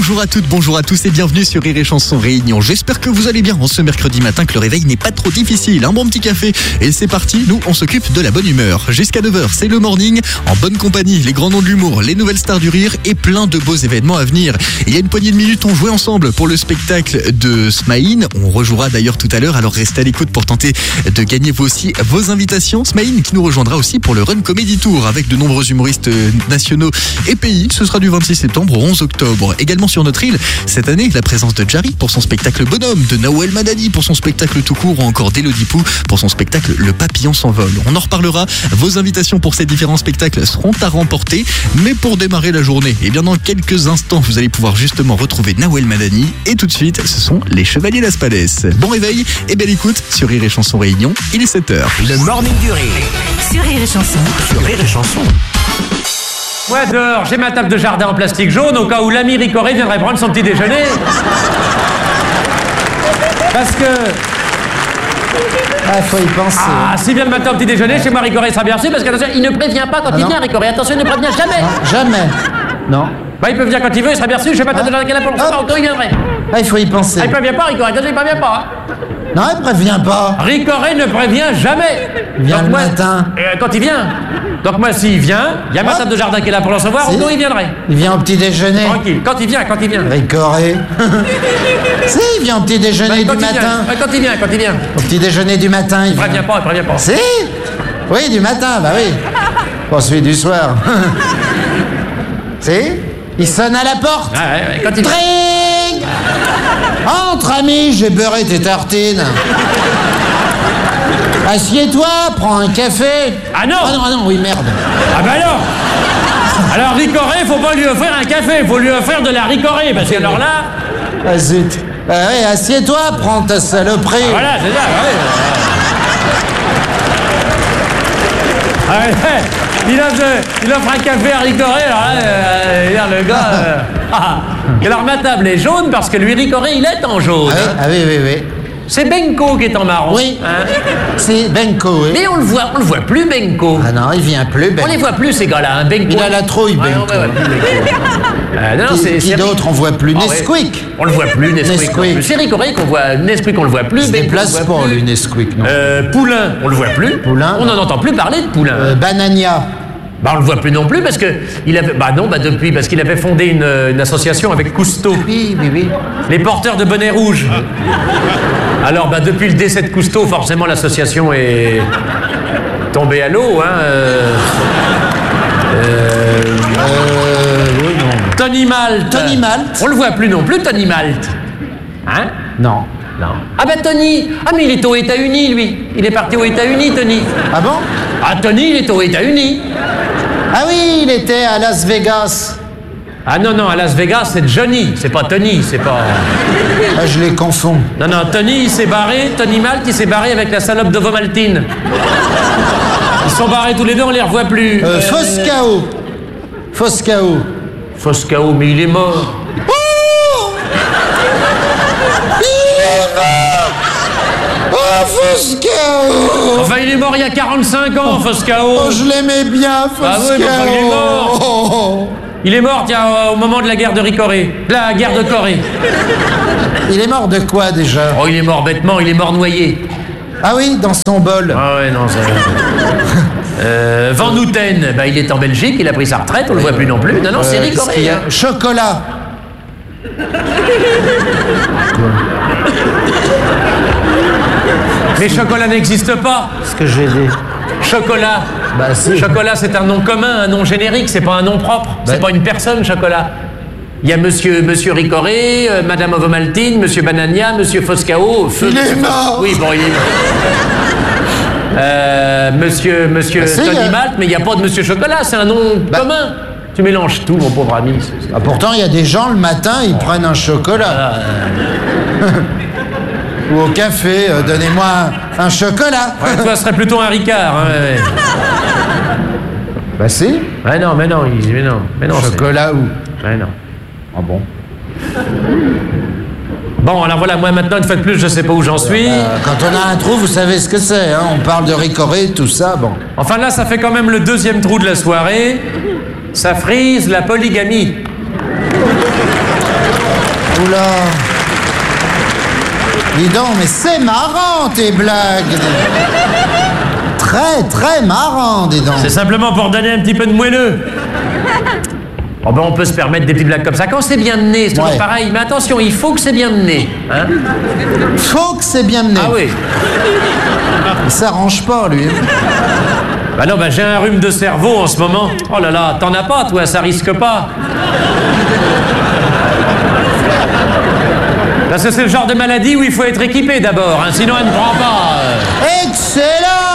Bonjour à toutes, bonjour à tous et bienvenue sur Rire et Chanson Réunion. J'espère que vous allez bien en ce mercredi matin, que le réveil n'est pas trop difficile. Un bon petit café et c'est parti, nous on s'occupe de la bonne humeur. Jusqu'à 9h, c'est le morning, en bonne compagnie, les grands noms de l'humour, les nouvelles stars du rire et plein de beaux événements à venir. Il y a une poignée de minutes, on jouait ensemble pour le spectacle de Smaïn. On rejouera d'ailleurs tout à l'heure, alors restez à l'écoute pour tenter de gagner vous aussi vos invitations. Smaïn qui nous rejoindra aussi pour le Run Comedy Tour avec de nombreux humoristes nationaux et pays. Ce sera du 26 septembre au 11 octobre. Également sur notre île, cette année, la présence de Jarry pour son spectacle Bonhomme, de Nawel Madani pour son spectacle tout court ou encore d'Elodie Pou pour son spectacle Le Papillon s'envole. On en reparlera. Vos invitations pour ces différents spectacles seront à remporter. Mais pour démarrer la journée, et bien dans quelques instants, vous allez pouvoir justement retrouver Nawel Madani. Et tout de suite, ce sont les Chevaliers Laspalès. Bon réveil et belle écoute sur Rire et Chanson Réunion. Il est 7h. Le morning du rire. Sur Rire et Chanson. Sur Rire et Chanson. Ouais, dehors, j'ai ma table de jardin en plastique jaune au cas où l'ami Ricoré viendrait prendre son petit déjeuner. Parce que... Ah, faut y penser. Ah, si vient le matin au petit déjeuner, chez moi Ricoré sera bien reçu parce qu'attention, il ne prévient pas quand il vient, Ricoré. Attention, il ne prévient jamais. Non, jamais. Non. Bah, il peut venir quand il veut, il sera bien reçu. Je sais pas, t'as de la qu'elle a pour le soir, autant il viendrait. Ah, il faut y penser. Ah, il prévient pas, Ricoré. Attention, il prévient pas. Hein. Non, il prévient pas. Ricoré ne prévient jamais. Il vient Donc, le moi, matin. quand il vient. Donc moi, s'il vient, il y a ma table de jardin qui est là pour le recevoir, Si. autant il viendrait. Il vient au petit déjeuner. Tranquille, quand il vient. Ricoré. Si, il vient au petit déjeuner Quand du il vient, matin. quand il vient. Au petit déjeuner du matin, il Il prévient pas. Si. Oui, du matin, bah oui. Pas celui du soir. Si. Il sonne à la porte. Ouais, quand il vient. Tring. Entre, ami, j'ai beurré tes tartines. Assieds-toi, prends un café. Ah non. Ah non, oui, merde. Ah bah alors. Alors Ricoré, faut pas lui offrir un café, faut lui offrir de la Ricoré, parce que alors là... Ah zut. Bah oui, assieds-toi, prends ta saloperie. Ah, voilà, c'est ça, ouais. Ah, ouais. Il offre un café à Ricoré, alors là, le gars... Alors ma table est jaune parce que lui, Ricoré, il est en jaune. Ah oui. C'est Benko qui est en marron. Oui. Hein. C'est Benko, oui. Mais on le voit plus, Benko. Ah non, il vient plus, Benko. On les voit plus, ces gars-là, hein, Benko. Il a la trouille, Ouais, Benko. on voit plus Benko. Non, Qui d'autre on voit plus? Ah, ouais. Nesquik. On le voit plus, Nesquik. non plus. C'est Ricoré qu'on voit, Nesquik on le voit plus. Il se Benko, déplace on le voit pas, plus. lui, Nesquik, non. Poulain, on le voit plus. Poulain, On n'en entend plus parler de Poulain. Banania. Bah on le voit plus non plus parce que il avait depuis parce qu'il avait fondé une association avec Cousteau. Oui. Les porteurs de bonnets rouges. Alors depuis le décès de Cousteau, forcément l'association est tombée à l'eau, hein. Oui, non. Tony Malte. On le voit plus non plus, Tony Malte. Hein? Non. Ah Tony. Ah mais il est aux États-Unis lui. Il est parti aux États-Unis, Tony. Ah bon? Ah Tony, il est aux États-Unis. Ah oui, il était à Las Vegas. Ah non, à Las Vegas, c'est Johnny, c'est pas Tony, c'est pas... Ah, je les confonds. Non, Tony, il s'est barré, Tony Malte, il s'est barré avec la salope de Vomaltine. Ils sont barrés tous les deux, on les revoit plus. Foscao. Foscao, mais il est mort. Oh, Foscao. Enfin, il est mort il y a 45 ans, Foscao. Oh, je l'aimais bien, Foscao. Ah oui, mais enfin, il est mort. Il est mort, tiens, au moment de la guerre de Ricoré. La guerre de Corée. Il est mort de quoi, déjà? Oh, il est mort bêtement, il est mort noyé. Ah oui, dans son bol. Ah ouais, non, ça... Van Houten, il est en Belgique, il a pris sa retraite, on le voit plus non plus. Non, c'est Ricoré. Hein. Chocolat. Mais Chocolat n'existe pas. Ce que j'ai dit. Chocolat. Bah si. Chocolat, c'est un nom commun, un nom générique, c'est pas un nom propre. C'est pas une personne, Chocolat. Il y a monsieur Ricoré, madame Ovomaltine, monsieur Banania, monsieur Foscao. Il est mort. Oui, bon, il est... monsieur Tony Malte, mais il n'y a pas de monsieur Chocolat, c'est un nom commun. Tu mélanges tout, mon pauvre ami. Ah, pourtant, il y a des gens, le matin, ils prennent un chocolat. Ou au café, donnez-moi un chocolat. Ouais, toi, ce serait plutôt un Ricard. Hein, ouais. Bah si. Mais non. Chocolat où? Ouais, non. Ah bon? Bon, alors voilà, moi maintenant, une fois de plus, je sais pas où j'en suis. Quand on a un trou, vous savez ce que c'est, hein? On parle de Ricoré, tout ça, bon. Enfin là, ça fait quand même le deuxième trou de la soirée. Ça frise la polygamie. Oula. Dis donc, mais c'est marrant tes blagues. Très, très marrant, dis donc. C'est simplement pour donner un petit peu de moelleux. Oh ben on peut se permettre des petites blagues comme ça. Quand c'est bien mené, c'est toujours pareil. Mais attention, il faut que c'est bien mené. Hein? Faut que c'est bien mené. Ah oui. Il s'arrange pas, lui. Bah non, bah j'ai un rhume de cerveau en ce moment. Oh là là, t'en as pas, toi, ça risque pas. Parce que c'est le genre de maladie où il faut être équipé d'abord, hein, sinon elle ne prend pas. Excellent!